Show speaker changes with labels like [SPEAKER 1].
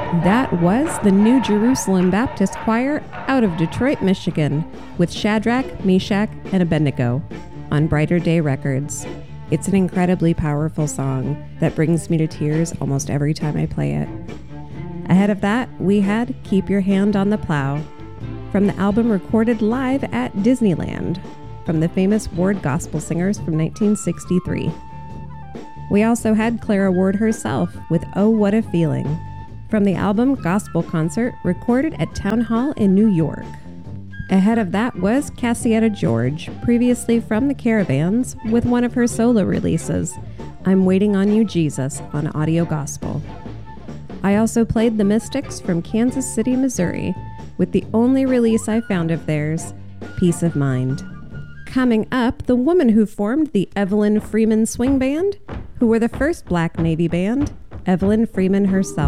[SPEAKER 1] That was the New Jerusalem Baptist Choir out of Detroit, Michigan, with Shadrach, Meshach, and Abednego on Brighter Day Records. It's an incredibly powerful song that brings me to tears almost every time I play it. Ahead of that, we had Keep Your Hand on the Plow from the album recorded live at Disneyland from the famous Ward Gospel Singers from 1963. We also had Clara Ward herself with Oh What a Feeling from the album Gospel Concert recorded at Town Hall in New York. Ahead of that was Cassietta George, previously from the Caravans, with one of her solo releases, I'm Waiting on You, Jesus, on Audio Gospel. I also played the Mystics from Kansas City, Missouri, with the only release I found of theirs, Peace of Mind. Coming up, the woman who formed the Evelyn Freeman Swing Band, who were the first Black Navy band, Evelyn Freeman herself.